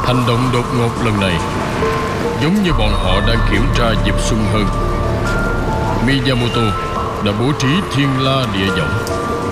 Hành động đột ngột lần này giống như bọn họ đang kiểm tra dịp xuân hơn. Miyamoto đã bố trí thiên la địa võng,